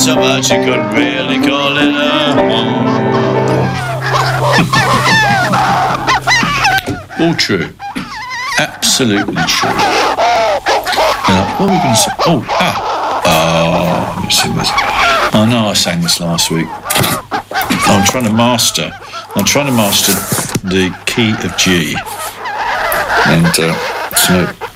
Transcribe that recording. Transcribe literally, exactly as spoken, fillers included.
So much you could really call it a home. All true. Absolutely true. Now, what are we going to say? Oh, ah. Oh, let me sing this. I know I sang this last week. I'm trying to master. I'm trying to master the key of G. And uh, so